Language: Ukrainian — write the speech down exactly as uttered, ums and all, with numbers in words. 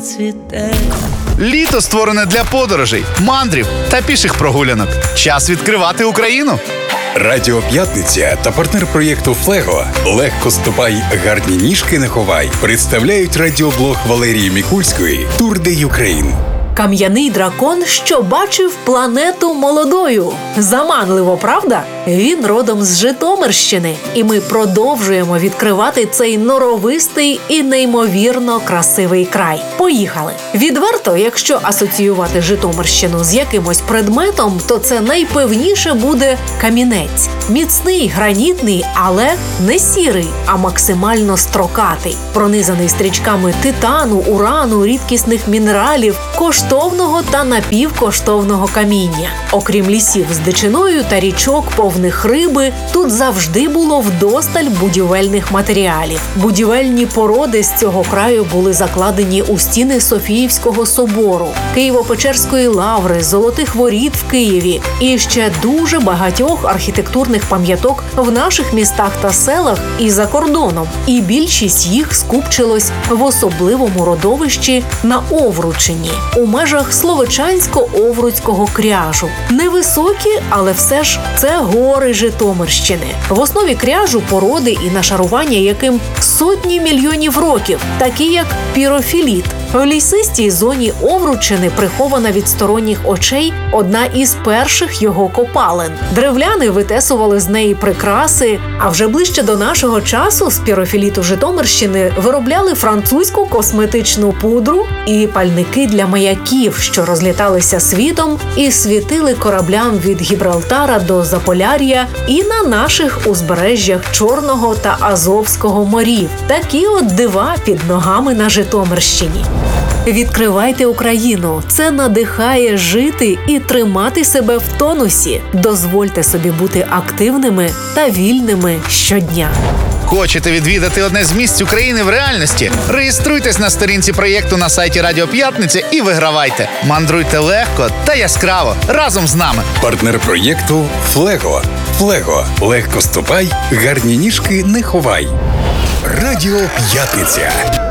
зацвіте. Літо створене для подорожей, мандрів та піших прогулянок. Час відкривати Україну. Радіо П'ятниця та партнер проєкту «Флего» «Легко ступай, гарні ніжки не ховай» представляють радіоблог Валерії Мікульської «Тур де Юкрейн». Кам'яний дракон, що бачив планету молодою. Заманливо, правда? Він родом з Житомирщини. І ми продовжуємо відкривати цей норовистий і неймовірно красивий край. Поїхали! Відверто, якщо асоціювати Житомирщину з якимось предметом, то це найпевніше буде камінець. Міцний, гранітний, але не сірий, а максимально строкатий. Пронизаний стрічками титану, урану, рідкісних мінералів, коштовного та напівкоштовного каміння. Окрім лісів з дичиною та річок, повних риби, тут завжди було вдосталь будівельних матеріалів. Будівельні породи з цього краю були закладені у стіни Софіївського собору, Києво-Печерської лаври, Золотих воріт в Києві і ще дуже багатьох архітектурних пам'яток в наших містах та селах і за кордоном. І більшість їх скупчилось в особливому родовищі на Овручині, у межах Словечансько-Овруцького кряжу. Невисокі, але все ж це гори Житомирщини. В основі кряжу породи і нашарування, яким сотні мільйонів років, такі як пірофіліт. В лісистій зоні Овручини прихована від сторонніх очей одна із перших його копалин. Древляни витесували з неї прикраси, а вже ближче до нашого часу з пірофіліту Житомирщини виробляли французьку косметичну пудру і пальники для маяків, що розліталися світом і світили кораблям від Гібралтара до Заполяр'я і на наших узбережжях Чорного та Азовського морів. Такі от дива під ногами на Житомирщині. Відкривайте Україну. Це надихає жити і тримати себе в тонусі. Дозвольте собі бути активними та вільними щодня. Хочете відвідати одне з місць України в реальності? Реєструйтесь на сторінці проєкту на сайті Радіо П'ятниця і вигравайте. Мандруйте легко та яскраво разом з нами. Партнер проєкту «Флего». «Флего» – легко ступай, гарні ніжки не ховай. Радіо П'ятниця.